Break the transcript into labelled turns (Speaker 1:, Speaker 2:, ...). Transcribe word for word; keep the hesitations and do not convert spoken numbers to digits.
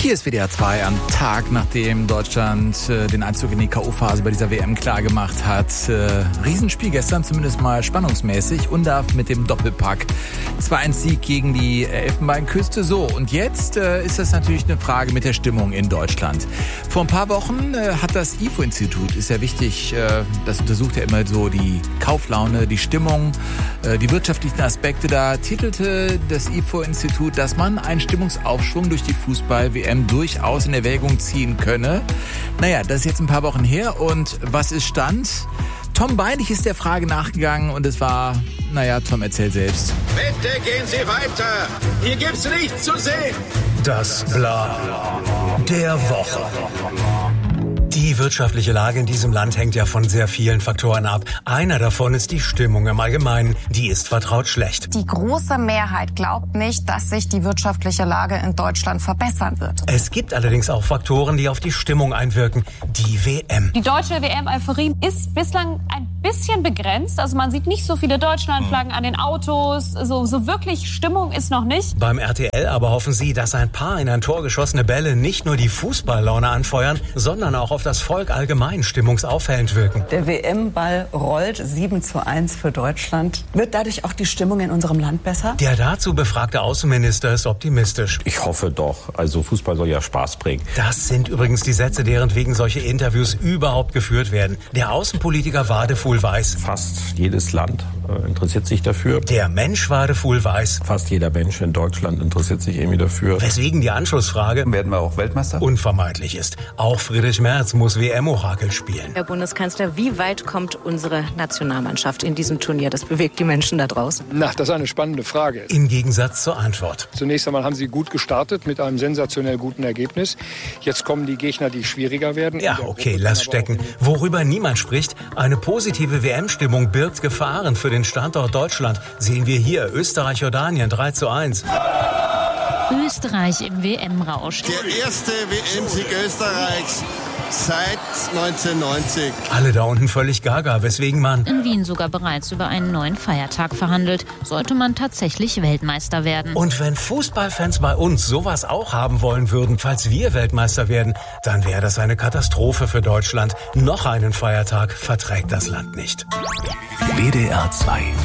Speaker 1: Hier ist W D R zwei am Tag, nachdem Deutschland äh, den Einzug in die K O-Phase bei dieser W M klargemacht hat. Äh, Riesenspiel gestern, zumindest mal spannungsmäßig. Undarf mit dem Doppelpack. zwei eins Sieg gegen die Elfenbeinküste. So, und jetzt äh, ist das natürlich eine Frage mit der Stimmung in Deutschland. Vor ein paar Wochen äh, hat das I F O-Institut, ist ja wichtig, äh, das untersucht ja immer so die Kauflaune, die Stimmung, äh, die wirtschaftlichen Aspekte. Da titelte das I F O-Institut, dass man einen Stimmungsaufschwung durch die Fußball-W M durchaus in Erwägung ziehen könne. Naja, das ist jetzt ein paar Wochen her. Und was ist Stand? Tom Beinig ist der Frage nachgegangen und es war, naja, Tom, erzähl selbst.
Speaker 2: Bitte gehen Sie weiter. Hier gibt's nichts zu sehen.
Speaker 3: Das Bla der Woche. Die wirtschaftliche Lage in diesem Land hängt ja von sehr vielen Faktoren ab. Einer davon ist die Stimmung im Allgemeinen. Die ist vertraut schlecht.
Speaker 4: Die große Mehrheit glaubt nicht, dass sich die wirtschaftliche Lage in Deutschland verbessern wird.
Speaker 3: Es gibt allerdings auch Faktoren, die auf die Stimmung einwirken. Die W M.
Speaker 5: Die deutsche W M-Euphorie ist bislang ein bisschen begrenzt. Also man sieht nicht so viele Deutschlandflaggen an den Autos. So, so wirklich Stimmung ist noch nicht.
Speaker 3: Beim R T L aber hoffen sie, dass ein paar in ein Tor geschossene Bälle nicht nur die Fußballlaune anfeuern, sondern auch auf das Volk allgemein stimmungsaufhellend wirken.
Speaker 6: Der W M-Ball rollt sieben zu eins für Deutschland. Wird dadurch auch die Stimmung in unserem Land besser?
Speaker 3: Der dazu befragte Außenminister ist optimistisch.
Speaker 7: Ich hoffe doch. Also Fußball soll ja Spaß bringen.
Speaker 3: Das sind übrigens die Sätze, deren wegen solche Interviews überhaupt geführt werden. Der Außenpolitiker Wadefuhl weiß.
Speaker 7: Fast jedes Land äh, interessiert sich dafür.
Speaker 3: Der Mensch Wadefuhl weiß.
Speaker 7: Fast jeder Mensch in Deutschland interessiert sich irgendwie dafür.
Speaker 3: Weswegen die Anschlussfrage,
Speaker 8: werden wir auch Weltmeister?
Speaker 3: Unvermeidlich ist. Auch Friedrich Merz muss W M-Orakel spielen.
Speaker 9: Herr Bundeskanzler, wie weit kommt unsere Nationalmannschaft in diesem Turnier? Das bewegt die Menschen da draußen.
Speaker 10: Na, das ist eine spannende Frage.
Speaker 3: Im Gegensatz zur Antwort.
Speaker 10: Zunächst einmal haben sie gut gestartet mit einem sensationell guten Ergebnis. Jetzt kommen die Gegner, die schwieriger werden.
Speaker 3: Ja, okay, lass stecken. Worüber niemand spricht, eine positive W M-Stimmung birgt Gefahren für den Standort Deutschland. Sehen wir hier Österreich-Jordanien drei zu eins.
Speaker 11: Österreich im W M-Rausch.
Speaker 12: Der erste W M-Sieg Österreichs seit neunzehnhundertneunzig.
Speaker 3: Alle da unten völlig gaga, weswegen man
Speaker 11: in Wien sogar bereits über einen neuen Feiertag verhandelt. Sollte man tatsächlich Weltmeister werden.
Speaker 3: Und wenn Fußballfans bei uns sowas auch haben wollen würden, falls wir Weltmeister werden, dann wäre das eine Katastrophe für Deutschland. Noch einen Feiertag verträgt das Land nicht.
Speaker 13: W D R zwei